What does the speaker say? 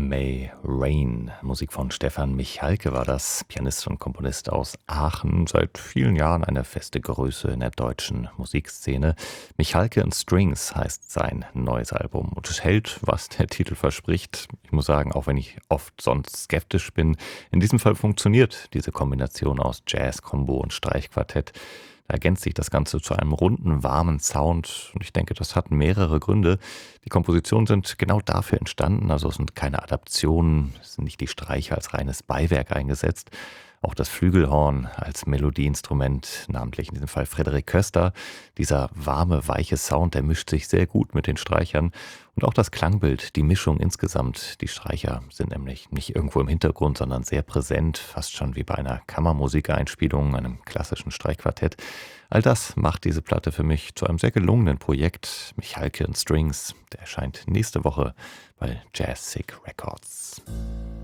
May Rain. Musik von Stefan Michalke war das, Pianist und Komponist aus Aachen, seit vielen Jahren eine feste Größe in der deutschen Musikszene. Michalke and Strings heißt sein neues Album und es hält, was der Titel verspricht. Ich muss sagen, auch wenn ich oft sonst skeptisch bin, in diesem Fall funktioniert diese Kombination aus Jazz, Combo und Streichquartett. Da ergänzt sich das Ganze zu einem runden, warmen Sound und ich denke, das hat mehrere Gründe. Die Kompositionen sind genau dafür entstanden, also es sind keine Adaptionen, es sind nicht die Streicher als reines Beiwerk eingesetzt. Auch das Flügelhorn als Melodieinstrument, namentlich in diesem Fall Frederik Köster. Dieser warme, weiche Sound, der mischt sich sehr gut mit den Streichern. Und auch das Klangbild, die Mischung insgesamt. Die Streicher sind nämlich nicht irgendwo im Hintergrund, sondern sehr präsent, fast schon wie bei einer Kammermusikeinspielung, einem klassischen Streichquartett. All das macht diese Platte für mich zu einem sehr gelungenen Projekt. Michalke and Strings, der erscheint nächste Woche bei Jazz Sick Records.